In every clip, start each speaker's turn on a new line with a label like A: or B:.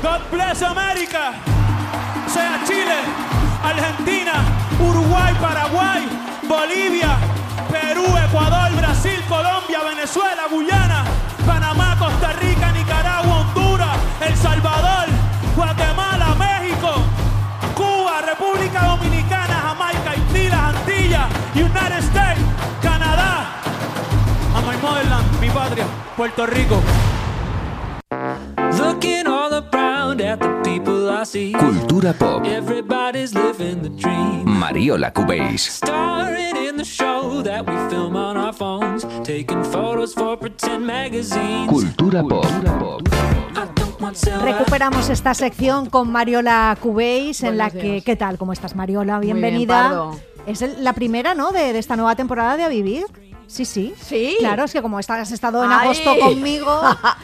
A: God bless America. Sea Chile, Argentina, Uruguay, Paraguay, Bolivia, Perú, Ecuador, Brasil, Colombia, Venezuela, Guyana, Panamá, Costa Rica, Nicaragua, Honduras, El Salvador, Guatemala, México, Cuba, República Dominicana, Jamaica, Haití, las Antillas, United States, Canadá, and my motherland, mi patria, Puerto Rico.
B: Looking all around at the people I see.
C: Cultura pop.
B: Everybody's living the dream.
C: Mariola Cubase.
B: Starring in the show that we film on our phones, taking photos for pretend magazines.
C: Cultura pop.
D: Recuperamos esta sección con Mariola Cubase, en la que... ¿Qué tal? ¿Cómo estás, Mariola? Bienvenida.
E: Muy bien,
D: es la primera, ¿no?, de esta nueva temporada de A Vivir. Sí.
E: Sí.
D: Claro, es que como has estado en agosto conmigo...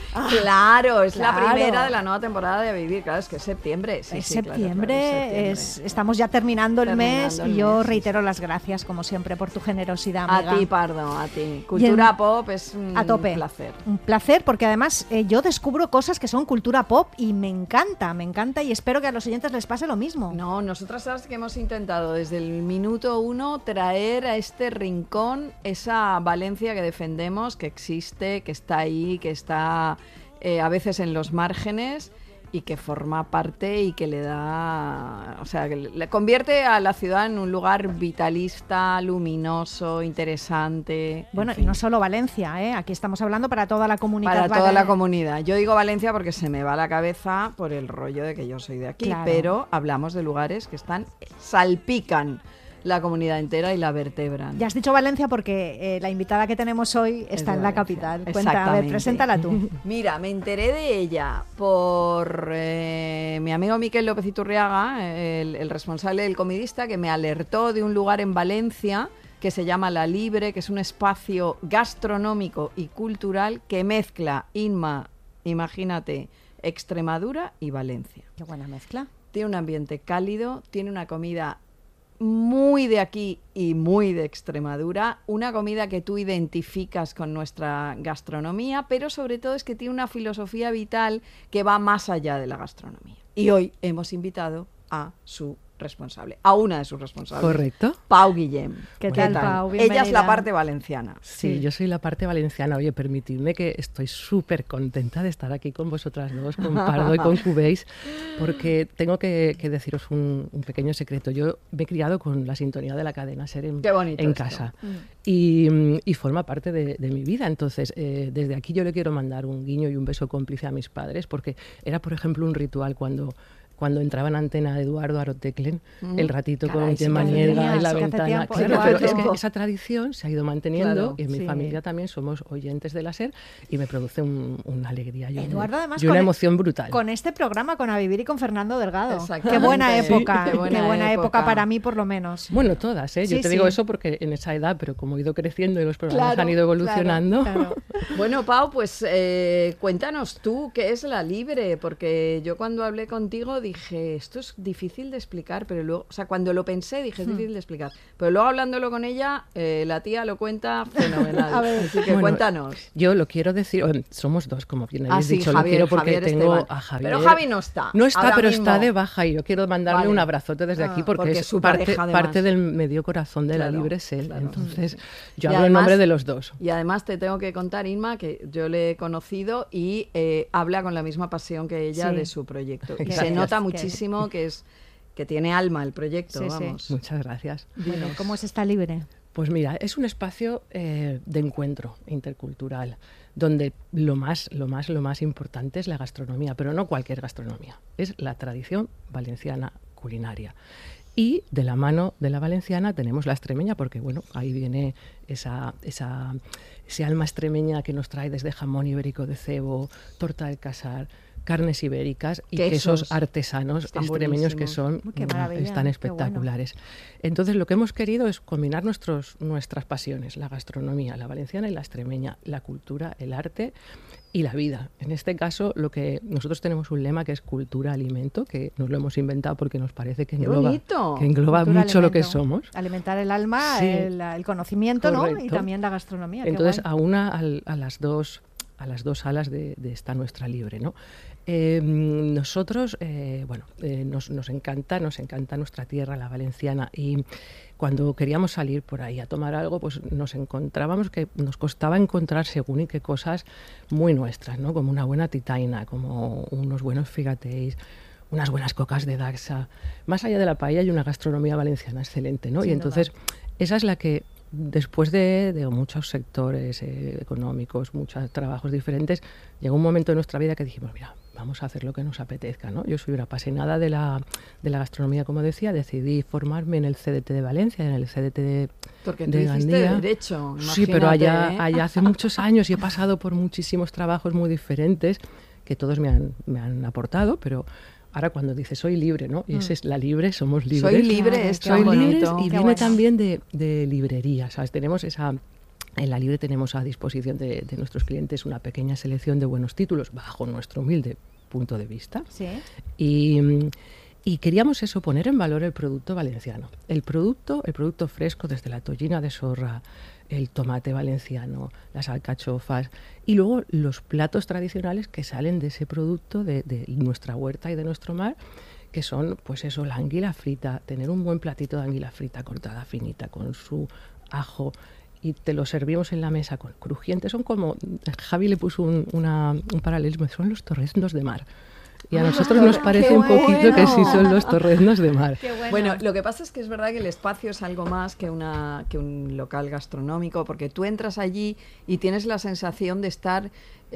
E: Claro, es
D: claro.
E: la primera de la nueva temporada de A Vivir. Claro, es que es septiembre. Sí,
D: es
E: sí,
D: septiembre,
E: claro,
D: estamos ya terminando el mes
E: el
D: y yo
E: mes,
D: reitero las gracias, como siempre, por tu generosidad, amiga.
E: A ti, Pardo, a ti. Cultura pop es un
D: a tope.
E: placer.
D: Un placer, porque además yo descubro cosas que son cultura pop y me encanta y espero que a los oyentes les pase lo mismo.
E: No, nosotras sabes que hemos intentado desde el minuto 1 traer a este rincón esa Valencia que defendemos, que existe, que está ahí, que está a veces en los márgenes y que forma parte y que le da, o sea, que le convierte a la ciudad en un lugar vitalista, luminoso, interesante.
D: Bueno, y no solo Valencia, aquí estamos hablando para toda la comunidad.
E: Para toda la comunidad. Yo digo Valencia porque se me va la cabeza por el rollo de que yo soy de aquí,
D: claro.
E: Pero hablamos de lugares que salpican la comunidad entera y la vertebran.
D: Ya has dicho Valencia porque la invitada que tenemos hoy está en la capital. Cuenta, a ver, preséntala tú.
E: Mira, me enteré de ella por mi amigo Miquel López Iturriaga, el responsable del Comidista, que me alertó de un lugar en Valencia que se llama La Libre, que es un espacio gastronómico y cultural que mezcla, imagínate, Extremadura y Valencia.
D: Qué buena mezcla.
E: Tiene un ambiente cálido, tiene una comida muy de aquí y muy de Extremadura, una comida que tú identificas con nuestra gastronomía, pero sobre todo es que tiene una filosofía vital que va más allá de la gastronomía. Y hoy hemos invitado a su responsable, a una de sus responsables.
F: Correcto.
E: Pau Guillem.
D: ¿Qué tal, Pau? Bienvenida.
E: Ella es la parte valenciana.
F: Sí, yo soy la parte valenciana. Oye, permitidme que estoy súper contenta de estar aquí con vosotras dos, con Pardo y con Cubase, porque tengo que deciros un pequeño secreto. Yo me he criado con la sintonía de la cadena SER en casa y forma parte de mi vida. Entonces, desde aquí yo le quiero mandar un guiño y un beso cómplice a mis padres, porque era, por ejemplo, un ritual cuando entraba en antena Eduardo Aroteclen, el ratito con Gemma Niega en la ventana. Claro, pero es que esa tradición se ha ido manteniendo, y en mi familia también somos oyentes de la SER y me produce una alegría y una emoción brutal.
D: Con este programa, con A Vivir y con Fernando Delgado. Qué buena época, qué buena época para mí por lo menos.
F: Bueno, todas, yo te digo eso porque en esa edad, pero como he ido creciendo y los programas han ido evolucionando.
D: Claro.
E: Bueno, Pau, pues cuéntanos tú qué es La Libre, porque yo cuando hablé contigo dije, esto es difícil de explicar, pero luego, o sea, cuando lo pensé dije, es difícil de explicar, pero luego hablándolo con ella, la tía lo cuenta fenomenal. A ver, así que cuéntanos.
F: Yo lo quiero decir, somos dos, como bien habéis dicho,
E: Javier,
F: lo quiero porque
E: Javier
F: tengo
E: Esteban.
F: a Javier.
E: Pero Javi no está.
F: No está, pero
E: mismo.
F: está de baja y yo quiero mandarle un abrazote desde aquí porque es parte del medio corazón de La Libre es él. Claro. Entonces, yo hablo en nombre de los dos.
E: Y además te tengo que contar, Inma, que yo le he conocido y habla con la misma pasión que ella de su proyecto. Y se nota muchísimo que tiene alma el proyecto, vamos.
F: Sí. Muchas gracias.
D: Bueno, ¿cómo es esta Libre?
F: Pues mira, es un espacio de encuentro intercultural, donde lo más importante es la gastronomía, pero no cualquier gastronomía, es la tradición valenciana culinaria. Y de la mano de la valenciana tenemos la extremeña, porque bueno, ahí viene ese alma extremeña que nos trae desde jamón ibérico de cebo, torta del casar, carnes ibéricas y quesos artesanos extremeños que son están espectaculares. Bueno. Entonces lo que hemos querido es combinar nuestras pasiones, la gastronomía, la valenciana y la extremeña, la cultura, el arte y la vida. En este caso, nosotros tenemos un lema que es cultura, alimento, que nos lo hemos inventado porque nos parece que engloba mucho lo que somos.
D: Alimentar el alma, el conocimiento, ¿no? Y también la gastronomía.
F: Entonces, a las dos a las dos alas de esta nuestra libre, ¿no? Nosotros, nos encanta nuestra tierra, la valenciana, y cuando queríamos salir por ahí a tomar algo, pues nos encontrábamos que nos costaba encontrar según y qué cosas muy nuestras, ¿no? Como una buena titaina, como unos buenos figateis, unas buenas cocas de Daxa. Más allá de la paella hay una gastronomía valenciana excelente, ¿no? Y entonces esa es la que, después de muchos sectores económicos, muchos trabajos diferentes, llegó un momento en nuestra vida que dijimos, mira, vamos a hacer lo que nos apetezca, ¿no? Yo soy una apasionada de la gastronomía, como decía, decidí formarme en el CDT de Valencia, en el CDT de
E: Porque tú hiciste
F: Gandía.
E: Derecho,
F: Sí, pero allá
E: imagínate,
F: hace muchos años y he pasado por muchísimos trabajos muy diferentes que todos me han aportado, pero ahora cuando dices soy libre, ¿no? Y esa es la libre, somos libres.
E: Soy libre, es
F: Soy
E: tan
F: libres
E: bonito.
F: y
D: Qué
F: viene
D: bueno.
F: también de librería, ¿sabes? Tenemos en la Libre tenemos a disposición de nuestros clientes una pequeña selección de buenos títulos bajo nuestro humilde punto de vista.
D: Sí.
F: Y queríamos eso, poner en valor el producto valenciano. El producto fresco, desde la tollina de sorra, el tomate valenciano, las alcachofas y luego los platos tradicionales que salen de ese producto de nuestra huerta y de nuestro mar, que son, pues eso, la anguila frita, tener un buen platito de anguila frita cortada finita con su ajo, y te lo servimos en la mesa con crujientes. Son como, Javi le puso un paralelismo, son los torreznos de mar. Y a nosotros nos parece
D: qué
F: un poquito que sí
D: bueno.
F: son los torreznos de mar.
D: Qué bueno.
E: Bueno, lo que pasa es que es verdad que el espacio es algo más que un local gastronómico, porque tú entras allí y tienes la sensación de estar,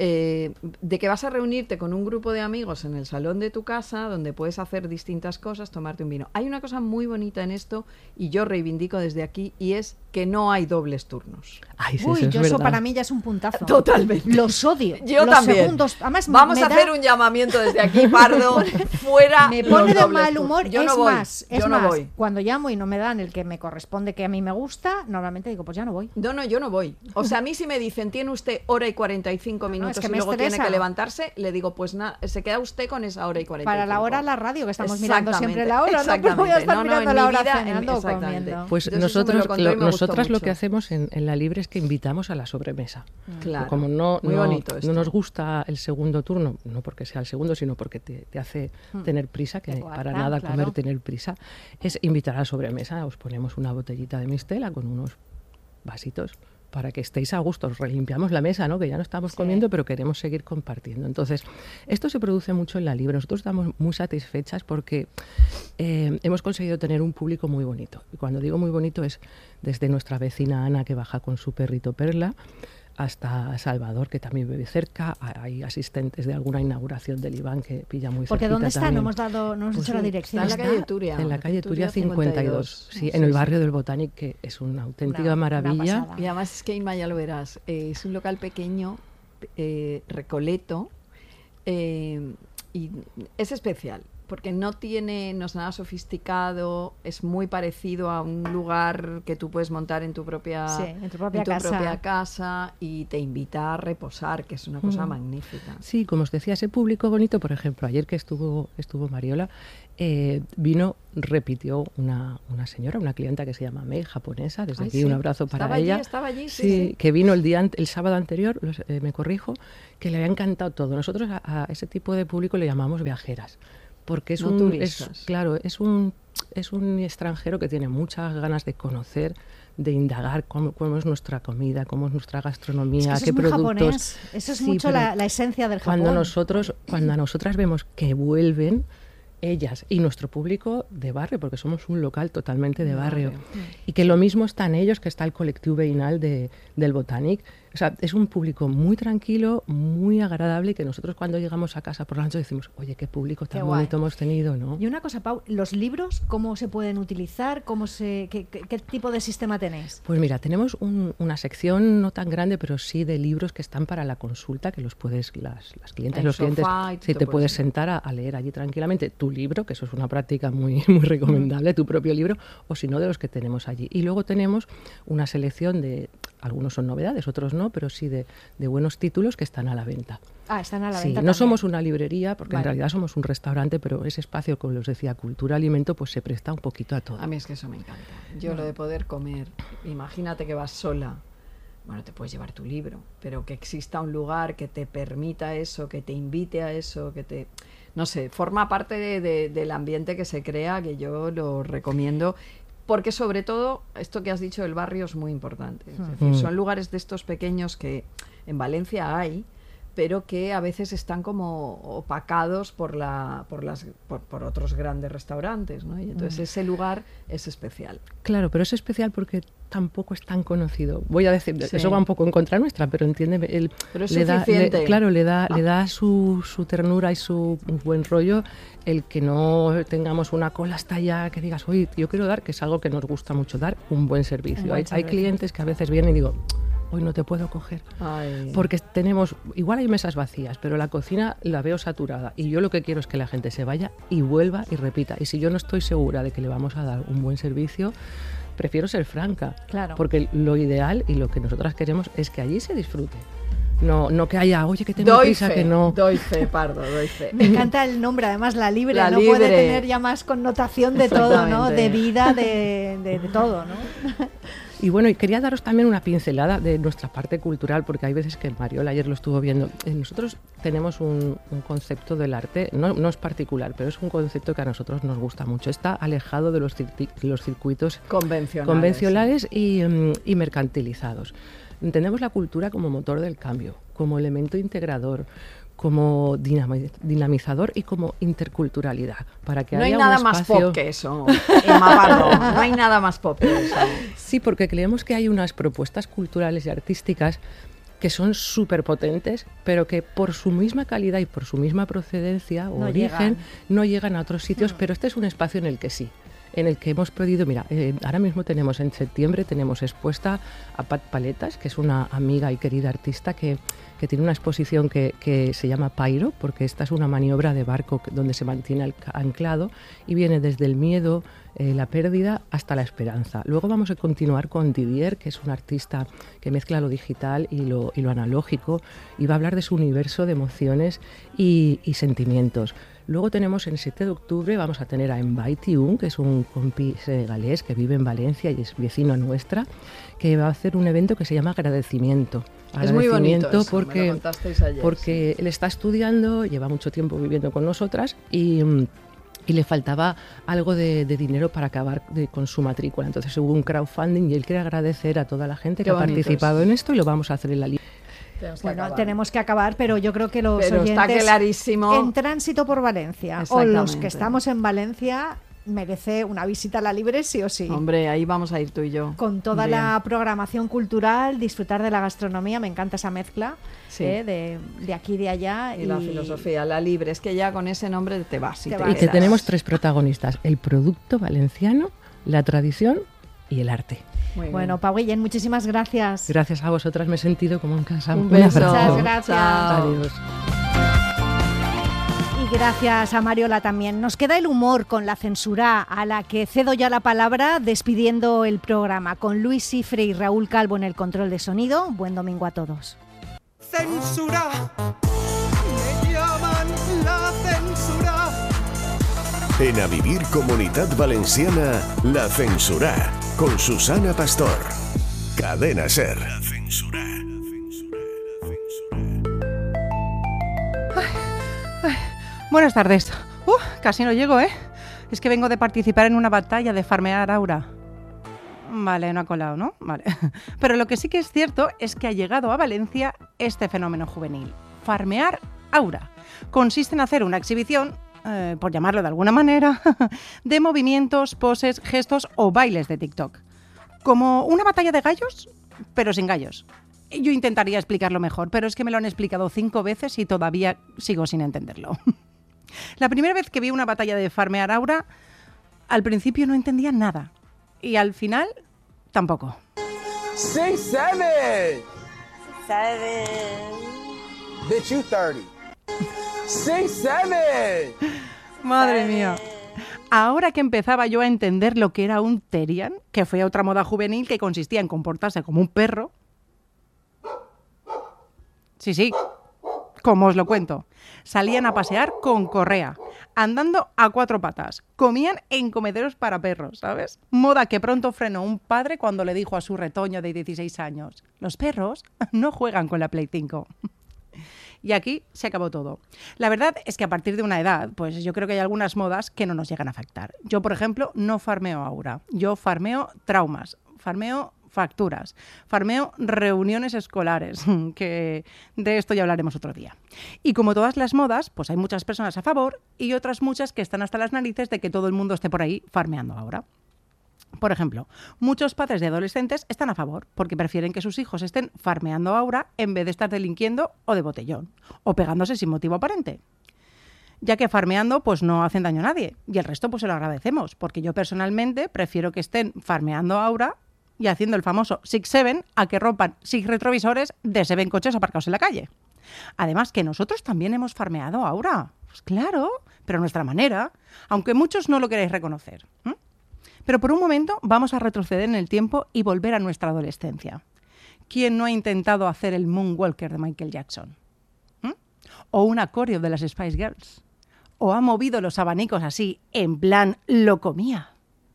E: de que vas a reunirte con un grupo de amigos en el salón de tu casa, donde puedes hacer distintas cosas, tomarte un vino. Hay una cosa muy bonita en esto, y yo reivindico desde aquí, y es que no hay dobles turnos.
F: Ay, sí,
D: Uy,
F: eso es
D: yo eso
F: verdad.
D: para mí ya es un puntazo.
E: Totalmente.
D: Los odio.
E: Yo
D: Los
E: también.
D: segundos, además,
E: Vamos
D: me
E: a
D: da-
E: hacer un llamamiento desde aquí, Pardo, fuera.
D: Me
E: los
D: pone de
E: dobles
D: mal
E: turnos.
D: humor.
E: Yo
D: es
E: no voy,
D: más,
E: yo no voy.
D: cuando llamo y no me dan el que me corresponde, que a mí me gusta, normalmente digo, pues ya no voy.
E: No, yo no voy. O sea, a mí si me dicen, tiene usted hora y 45
D: No,
E: minutos
D: es que
E: y
D: me
E: luego
D: estresa.
E: tiene que levantarse, le digo, pues nada, se queda usted con esa hora y 45.
D: Para la hora, la radio, que estamos mirando
E: Exactamente,
D: siempre la hora, ¿no? Pero voy a estar
E: exactamente.
D: mirando
E: en
D: la
E: mi
D: hora
E: vida,
D: cenando o
E: exactamente.
D: comiendo.
F: Pues
E: Entonces, eso me lo contó y me gustó
F: nosotras lo
E: mucho.
F: que hacemos en la Libre es que invitamos a la sobremesa.
E: Claro,
F: Como no
E: muy bonito esto.
F: no nos gusta el segundo turno, no porque sea el segundo, sino porque te hace tener prisa, que
D: Te guarda,
F: para nada
D: claro.
F: comer tener prisa, es invitar a la sobremesa. Os ponemos una botellita de mistela con unos vasitos para que estéis a gusto. Os relimpiamos la mesa, ¿no? Que ya no estamos comiendo, pero queremos seguir compartiendo. Entonces, esto se produce mucho en la Libre. Nosotros estamos muy satisfechas porque hemos conseguido tener un público muy bonito. Y cuando digo muy bonito es desde nuestra vecina Ana, que baja con su perrito Perla, hasta Salvador, que también vive cerca. Hay asistentes de alguna inauguración del Iván que pilla muy cerca.
D: Porque ¿dónde está? No hemos
F: Pues
D: dicho la dirección.
E: Está en la calle Turia.
F: En la calle Turia 52, sí, en el barrio del Botanic, que es una auténtica
D: Una
F: maravilla.
D: pasada.
E: Y además es que Inma, ya lo verás, es un local pequeño, recoleto, y es especial, porque no es nada sofisticado, es muy parecido a un lugar que tú puedes montar en tu propia,
D: Sí, en tu propia casa.
E: propia casa, y te invita a reposar, que es una cosa magnífica.
F: Sí, como os decía, ese público bonito, por ejemplo, ayer que estuvo Mariola, repitió una señora, una clienta que se llama Mei, japonesa, desde
E: Ay,
F: aquí
E: sí.
F: un abrazo para ella.
E: Estaba allí,
F: Sí, que vino el sábado anterior, me corrijo, que le había encantado todo. Nosotros a ese tipo de público le llamamos viajeras, porque es
E: No
F: un
E: turistas.
F: claro, es un extranjero que tiene muchas ganas de conocer, de indagar cómo es nuestra comida, cómo es nuestra gastronomía,
D: Es que
F: qué
D: eso es muy
F: productos.
D: japonés. Eso es
F: Sí,
D: mucho
F: pero
D: la esencia del Japón.
F: cuando a nosotras vemos que vuelven ellas y nuestro público de barrio, porque somos un local totalmente de barrio, y que lo mismo están ellos, que está el colectivo veïnal del Botanic. O sea, es un público muy tranquilo, muy agradable, y que nosotros cuando llegamos a casa por la noche decimos, oye, qué público tan
D: Qué guay.
F: bonito hemos tenido, ¿no?
D: Y una cosa, Pau, ¿los libros cómo se pueden utilizar? ¿Qué tipo de sistema tenéis?
F: Pues mira, tenemos una sección no tan grande, pero sí de libros que están para la consulta, que los puedes, las clientes,
E: El
F: los clientes,
E: sofá y
F: sí,
E: tú
F: te
E: te
F: puedes
E: puedes
F: sentar a leer allí tranquilamente tu libro, que eso es una práctica muy, muy recomendable, tu propio libro, o si no, de los que tenemos allí. Y luego tenemos una selección de, algunos son novedades, otros no, pero sí de buenos títulos que están a la venta.
D: Ah, están a la
F: Sí,
D: venta
F: no
D: también.
F: somos una librería, porque
D: Vale.
F: en realidad somos un restaurante, pero ese espacio, como os decía, cultura, alimento, pues se presta un poquito a todo.
E: A mí es que eso me encanta. Yo lo de poder comer, imagínate que vas sola bueno, te puedes llevar tu libro, pero que exista un lugar que te permita eso, que te invite a eso, que te... No sé, forma parte del ambiente que se crea, que yo lo recomiendo, porque sobre todo, esto que has dicho del barrio es muy importante. Es decir, son lugares de estos pequeños que en Valencia hay, pero que a veces están como opacados por otros grandes restaurantes, ¿no? Y entonces ese lugar es especial.
F: Claro, pero es especial porque tampoco es tan conocido. Voy a decir,
E: Sí.
F: eso va un poco en contra nuestra, pero entiéndeme,
E: Pero es
F: le
E: suficiente.
F: le da su ternura y su buen rollo el que no tengamos una cola hasta allá, que digas, oye, yo quiero dar, que es algo que nos gusta mucho, dar un buen servicio.
D: Un buen
F: Hay
D: servicio.
F: clientes que a veces vienen y digo, hoy no te puedo coger.
E: Ay.
F: Porque igual hay mesas vacías, pero la cocina la veo saturada y yo lo que quiero es que la gente se vaya y vuelva y repita. Y si yo no estoy segura de que le vamos a dar un buen servicio, prefiero ser franca.
D: Claro.
F: Porque lo ideal y lo que nosotras queremos es que allí se disfrute. No que haya, oye, que tengo
E: Doy
F: prisa,
E: fe,
F: que no...
E: doy fe, Pardo, doy fe.
D: Me encanta el nombre, además La Libre,
E: La
D: no puede
E: Libre.
D: tener ya más connotación de todo, ¿no?
E: Exactamente.
D: De vida, de todo, ¿no?
F: Y bueno, y quería daros también una pincelada de nuestra parte cultural, porque hay veces que Mariola ayer lo estuvo viendo. Nosotros tenemos un concepto del arte, no es particular, pero es un concepto que a nosotros nos gusta mucho. Está alejado de los circuitos convencionales y mercantilizados. Entendemos la cultura como motor del cambio, como elemento integrador, como dinamizador y como interculturalidad. Para que
E: No hay
F: haya
E: nada
F: un
E: más
F: espacio...
E: pop que eso, Emma Pardo. No hay nada más pop que eso.
F: Sí, porque creemos que hay unas propuestas culturales y artísticas que son súper potentes, pero que por su misma calidad y por su misma procedencia o
D: No
F: origen
D: llegan.
F: no llegan a otros sitios, pero este es un espacio en el que sí. En el que hemos podido, mira, ahora mismo tenemos en septiembre, tenemos expuesta a Pat Paletas, que es una amiga y querida artista que tiene una exposición que se llama Pairo, porque esta es una maniobra de barco donde se mantiene anclado y viene desde el miedo, la pérdida, hasta la esperanza. Luego vamos a continuar con Didier, que es un artista que mezcla lo digital y lo analógico, y va a hablar de su universo de emociones y sentimientos. Luego tenemos el 7 de octubre, vamos a tener a Mbaitiun, que es un compi senegalés que vive en Valencia y es vecino nuestra, que va a hacer un evento que se llama Agradecimiento.
E: Es muy bonito eso,
F: porque,
E: me lo contasteis ayer.
F: porque él está estudiando, lleva mucho tiempo viviendo con nosotras y le faltaba algo de dinero para acabar con su matrícula. Entonces hubo un crowdfunding y él quiere agradecer a toda la gente que ha participado en esto y lo vamos a hacer en la línea.
D: Tenemos que acabar, pero yo creo que los
E: Pero está
D: oyentes
E: clarísimo.
D: en tránsito por Valencia o
E: Exactamente.
D: los que estamos en Valencia merece una visita a La Libre sí o sí.
E: Hombre, ahí vamos a ir tú y yo.
D: Con toda
E: Bien.
D: la programación cultural, disfrutar de la gastronomía, me encanta esa mezcla
E: Sí.
D: de aquí y de allá.
E: Y la filosofía, La Libre. Es que ya con ese nombre te vas. Y
D: Te
E: te
D: vas.
F: Y que
E: quedas.
F: tenemos 3 protagonistas, el producto valenciano, la tradición y el arte.
E: Muy bien.
D: Bueno, Pau Guillén, muchísimas gracias.
F: Gracias a vosotras me he sentido como en casa.
E: Un beso.
F: abrazo.
D: Muchas gracias.
E: Chao.
F: Adiós.
D: Y gracias a Mariola también. Nos queda el humor con la censura, a la que cedo ya la palabra despidiendo el programa, con Luis Cifre y Raúl Calvo en el control de sonido. Buen domingo a todos.
G: Censura, me llaman la censura.
H: En A Vivir Comunitat Valenciana, La Censura, con Susana Pastor. Cadena Ser. La Censura.
I: Buenas tardes. Casi no llego, ¿eh? Es que vengo de participar en una batalla de farmear aura. Vale, no ha colado, ¿no? Vale. Pero lo que sí que es cierto es que ha llegado a Valencia este fenómeno juvenil. Farmear aura. Consiste en hacer una exhibición, por llamarlo de alguna manera, de movimientos, poses, gestos o bailes de TikTok. Como una batalla de gallos, pero sin gallos. Yo intentaría explicarlo mejor, pero es que me lo han explicado 5 veces y todavía sigo sin entenderlo. La primera vez que vi una batalla de farmear aura, al principio no entendía nada. Y al final, tampoco.
G: 6-7.
J: 7.
G: Bitch, you 30. 6-7.
I: Madre mía. Ahora que empezaba yo a entender lo que era un terian, que fue otra moda juvenil que consistía en comportarse como un perro. Sí, como os lo cuento. Salían a pasear con correa. andando a 4 patas. Comían en comederos para perros, ¿sabes? Moda que pronto frenó un padre cuando le dijo a su retoño de 16 años: los perros no juegan con la Play 5. Y aquí se acabó todo. La verdad es que a partir de una edad, pues yo creo que hay algunas modas que no nos llegan a afectar. Yo, por ejemplo, no farmeo aura. Yo farmeo traumas, farmeo facturas, farmeo reuniones escolares, que de esto ya hablaremos otro día. Y como todas las modas, pues hay muchas personas a favor y otras muchas que están hasta las narices de que todo el mundo esté por ahí farmeando aura. Por ejemplo, muchos padres de adolescentes están a favor porque prefieren que sus hijos estén farmeando aura en vez de estar delinquiendo o de botellón, o pegándose sin motivo aparente. Ya que farmeando pues no hacen daño a nadie, y el resto pues se lo agradecemos, porque yo personalmente prefiero que estén farmeando aura y haciendo el famoso 6-7 a que rompan 6 retrovisores de 7 coches aparcados en la calle. Además que nosotros también hemos farmeado aura. Pues claro, pero a nuestra manera, aunque muchos no lo queréis reconocer. Pero por un momento vamos a retroceder en el tiempo y volver a nuestra adolescencia. ¿Quién no ha intentado hacer el Moonwalker de Michael Jackson? ¿O un coreo de las Spice Girls? ¿O ha movido los abanicos así, en plan lo comía?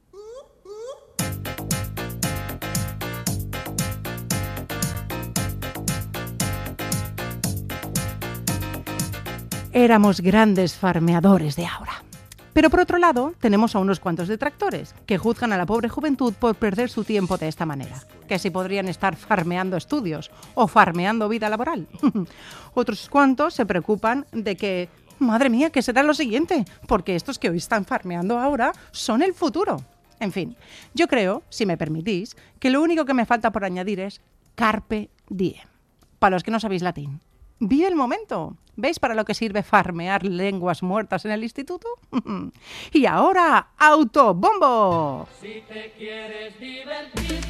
I: Éramos grandes farmeadores de aura. Pero por otro lado, tenemos a unos cuantos detractores que juzgan a la pobre juventud por perder su tiempo de esta manera, que si podrían estar farmeando estudios o farmeando vida laboral. Otros cuantos se preocupan de que, madre mía, ¿qué será lo siguiente? Porque estos que hoy están farmeando ahora son el futuro. En fin, yo creo, si me permitís, que lo único que me falta por añadir es carpe diem. Para los que no sabéis latín. Vive el momento. ¿Veis para lo que sirve farmear lenguas muertas en el instituto? Y ahora, autobombo.
B: Si te quieres divertir,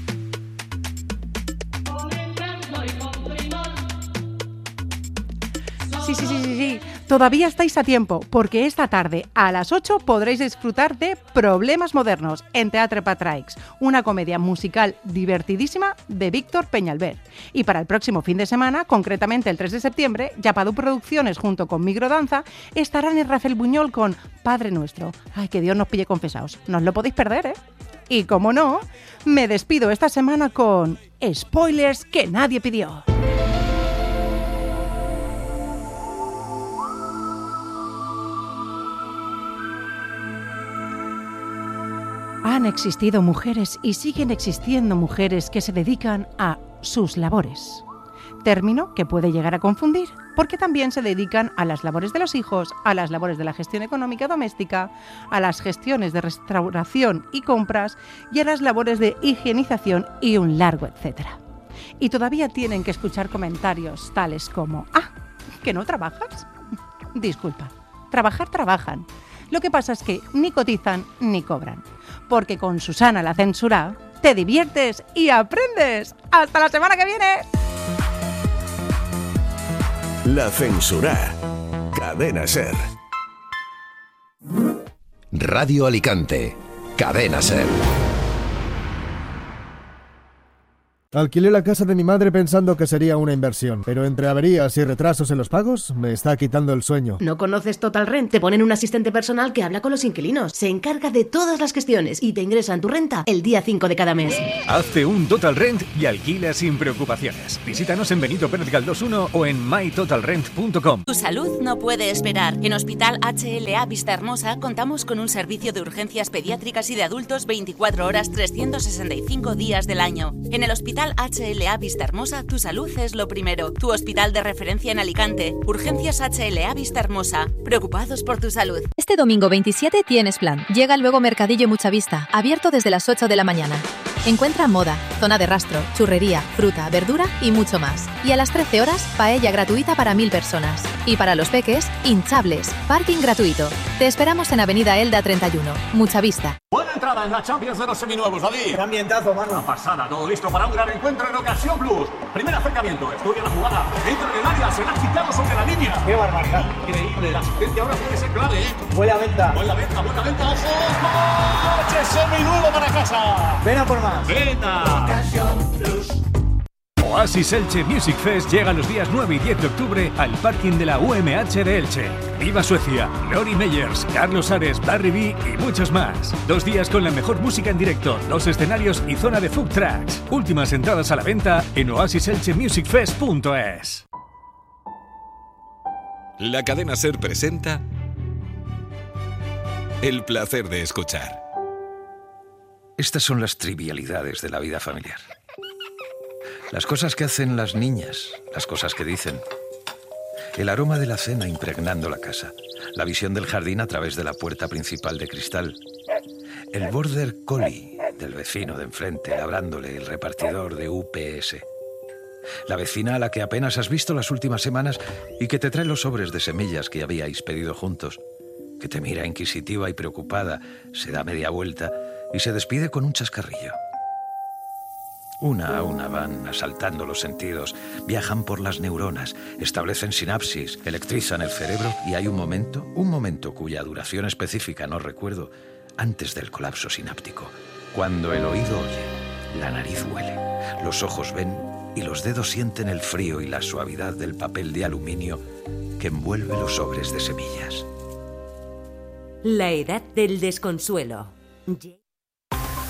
B: con encanto y con primor.
I: Sí. Todavía estáis a tiempo, porque esta tarde a las 8 podréis disfrutar de Problemas Modernos en Teatre Patraix, una comedia musical divertidísima de Víctor Peñalver. Y para el próximo fin de semana, concretamente el 3 de septiembre, Yapadu Producciones junto con Microdanza estarán en Rafael Buñol con Padre Nuestro. Ay, que Dios nos pille confesados. No os lo podéis perder, ¿eh? Y como no, me despido esta semana con spoilers que nadie pidió. Han existido mujeres y siguen existiendo mujeres que se dedican a sus labores. Término que puede llegar a confundir, porque también se dedican a las labores de los hijos, a las labores de la gestión económica doméstica, a las gestiones de restauración y compras y a las labores de higienización y un largo etcétera. Y todavía tienen que escuchar comentarios tales como: «Ah, ¿que no trabajas?». Disculpa, trabajan. Lo que pasa es que ni cotizan ni cobran. Porque con Susana la Censura te diviertes y aprendes. ¡Hasta la semana que viene!
H: La Censura. Cadena SER.
C: Radio Alicante. Cadena SER.
J: Alquilé la casa de mi madre pensando que sería una inversión, pero entre averías y retrasos en los pagos me está quitando el sueño.
K: ¿No conoces Total Rent? Te ponen un asistente personal que habla con los inquilinos, se encarga de todas las gestiones y te ingresan tu renta el día 5 de cada mes.
L: Hazte un Total Rent y alquila sin preocupaciones. Visítanos en Benito Pérez Galdós 1 o en mytotalrent.com.
M: Tu salud no puede esperar. En Hospital HLA Vista Hermosa contamos con un servicio de urgencias pediátricas y de adultos 24 horas 365 días del año. En el Hospital HLA Vista Hermosa, tu salud es lo primero. Tu hospital de referencia en Alicante. Urgencias HLA Vista Hermosa. Preocupados por tu salud.
N: Este domingo 27 tienes plan. Llega luego Mercadillo Mucha Vista, abierto desde las 8 de la mañana. Encuentra moda, zona de rastro, churrería, fruta, verdura y mucho más. Y a las 13 horas, paella gratuita para 1000 personas. Y para los peques, hinchables, parking gratuito. Te esperamos en Avenida Elda 31, Mucha Vista.
O: Buena entrada en la Champions de los seminuevos, David.
P: ¡Qué ambientazo, mano!
O: Una pasada, todo listo para un gran encuentro en Ocasión Plus. Primer acercamiento, estudia la jugada, entra en el área, se la ha quitado sobre la línea.
P: ¡Qué barbaridad!
O: Increíble, la asistencia ahora puede ser clave, ¿eh?
P: Buena venta,
O: ¡ojo! ¡Coche seminuevo para casa!
P: ¡Ven a por más!
O: ¡Venta!
G: Ocasión Plus.
L: Oasis Elche Music Fest llega los días 9 y 10 de octubre al parking de la UMH de Elche. ¡Viva Suecia! Lori Meyers, Carlos Ares, Barry B y muchos más. 2 días con la mejor música en directo, 2 escenarios y zona de food tracks. Últimas entradas a la venta en oasiselchemusicfest.es.
P: La cadena SER presenta El placer de escuchar.
Q: Estas son las trivialidades de la vida familiar. Las cosas que hacen las niñas, las cosas que dicen. El aroma de la cena impregnando la casa. La visión del jardín a través de la puerta principal de cristal. El border collie del vecino de enfrente labrándole el repartidor de UPS. La vecina a la que apenas has visto las últimas semanas y que te trae los sobres de semillas que habíais pedido juntos. Que te mira inquisitiva y preocupada, se da media vuelta y se despide con un chascarrillo. Una a una van asaltando los sentidos, viajan por las neuronas, establecen sinapsis, electrizan el cerebro y hay un momento cuya duración específica no recuerdo, antes del colapso sináptico, cuando el oído oye, la nariz huele, los ojos ven y los dedos sienten el frío y la suavidad del papel de aluminio que envuelve los sobres de semillas.
R: La edad del desconsuelo.